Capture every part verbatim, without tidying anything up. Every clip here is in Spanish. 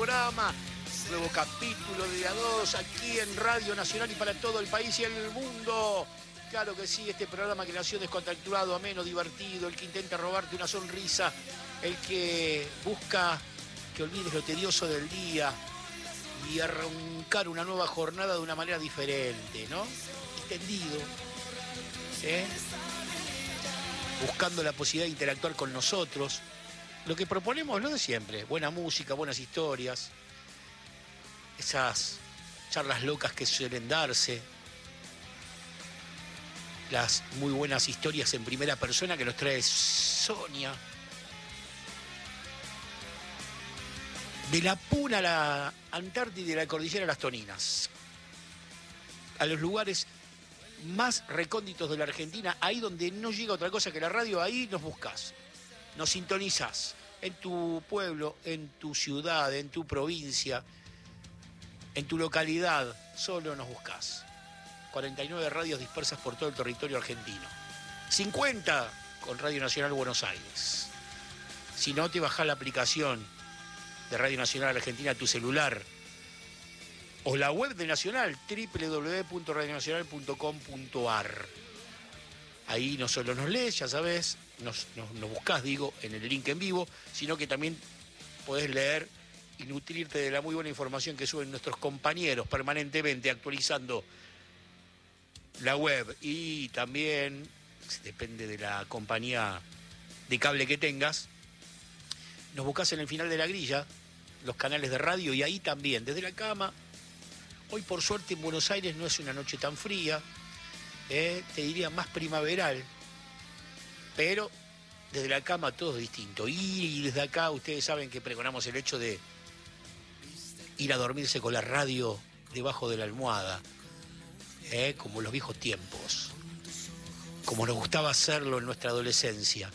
programa, nuevo capítulo de A dos aquí en Radio Nacional y para todo el país y el mundo. Claro que sí, este programa que nació descontracturado, ameno, divertido, el que intenta robarte una sonrisa, el que busca que olvides lo tedioso del día y arrancar una nueva jornada de una manera diferente, ¿no? Extendido, ¿eh? Buscando la posibilidad de interactuar con nosotros. Lo que proponemos es lo de siempre, buena música, buenas historias, esas charlas locas que suelen darse, las muy buenas historias en primera persona que nos trae Sonia. De la Puna a la Antártida y de la Cordillera a las Toninas. A los lugares más recónditos de la Argentina, ahí donde no llega otra cosa que la radio, ahí nos buscás, nos sintonizás. En tu pueblo, en tu ciudad, en tu provincia, en tu localidad, solo nos buscás. cuarenta y nueve radios dispersas por todo el territorio argentino. cincuenta con Radio Nacional Buenos Aires. Si no, te bajás la aplicación de Radio Nacional Argentina a tu celular o la web de Nacional, doble u doble u doble u punto radio nacional punto com punto a r. Ahí no solo nos lees, ya sabes, nos, nos, nos buscás, digo, en el link en vivo, sino que también podés leer y nutrirte de la muy buena información que suben nuestros compañeros permanentemente actualizando la web. Y también, depende de la compañía de cable que tengas, nos buscás en el final de la grilla, los canales de radio, y ahí también, desde la cama. Hoy, por suerte, en Buenos Aires no es una noche tan fría, eh, te diría más primaveral, pero desde la cama todo es distinto. Y desde acá ustedes saben que pregonamos el hecho de ir a dormirse con la radio debajo de la almohada, eh, como en los viejos tiempos, como nos gustaba hacerlo en nuestra adolescencia.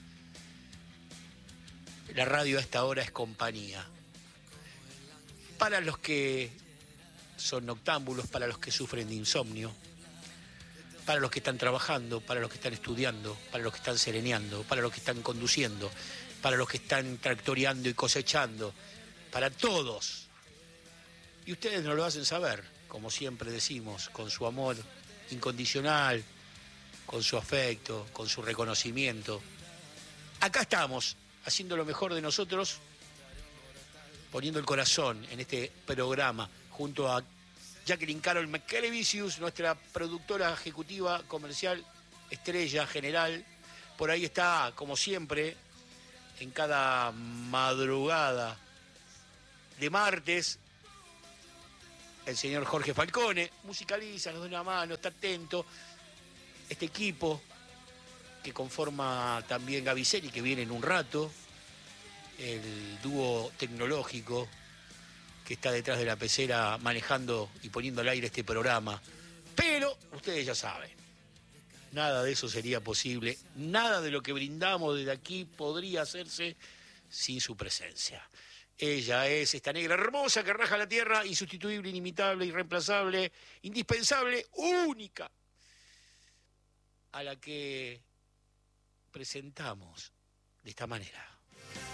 La radio a esta hora es compañía. Para los que son noctámbulos, para los que sufren de insomnio, para los que están trabajando, para los que están estudiando, para los que están sereneando, para los que están conduciendo, para los que están tractoreando y cosechando, para todos. Y ustedes nos lo hacen saber, como siempre decimos, con su amor incondicional, con su afecto, con su reconocimiento. Acá estamos, haciendo lo mejor de nosotros, poniendo el corazón en este programa, junto a Jacqueline Carol McKelevicius, nuestra productora ejecutiva, comercial, estrella general. Por ahí está, como siempre, en cada madrugada de martes, el señor Jorge Falcone. Musicaliza, nos da una mano, está atento. Este equipo que conforma también Gaviceli, que viene en un rato, el dúo tecnológico que está detrás de la pecera manejando y poniendo al aire este programa. Pero ustedes ya saben, nada de eso sería posible, nada de lo que brindamos desde aquí podría hacerse sin su presencia. Ella es esta negra hermosa que raja la tierra, insustituible, inimitable, irreemplazable, indispensable, única, a la que presentamos de esta manera.